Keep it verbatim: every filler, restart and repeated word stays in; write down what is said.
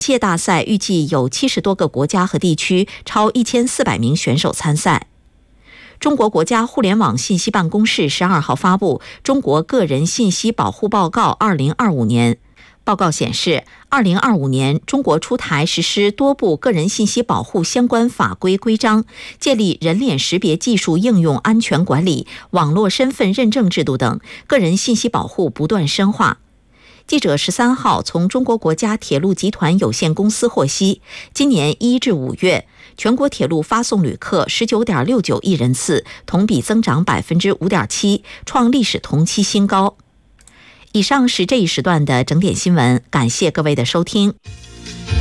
届大赛预计有七十多个国家和地区，超一千四百名选手参赛。中国国家互联网信息办公室十二号发布《中国个人信息保护报告二零二五年》。报告显示，二零二五年中国出台实施多部个人信息保护相关法规规章，建立人脸识别技术应用安全管理、网络身份认证制度等，个人信息保护不断深化。记者十三号从中国国家铁路集团有限公司获悉，今年一至五月，全国铁路发送旅客十九点六九亿人次，同比增长百分之五点七，创历史同期新高。以上是这一时段的整点新闻，感谢各位的收听。